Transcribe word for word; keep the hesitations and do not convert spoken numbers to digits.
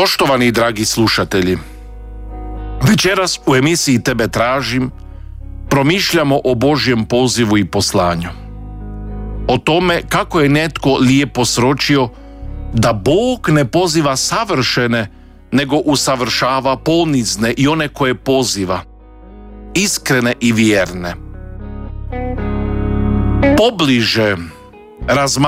Poštovani i dragi slušatelji, večeras u emisiji Tebe tražim promišljamo o Božjem pozivu i poslanju. O tome kako je netko lijepo sročio da Bog ne poziva savršene, nego usavršava ponizne i one koje poziva, iskrene i vjerne. Pobliže razmatramo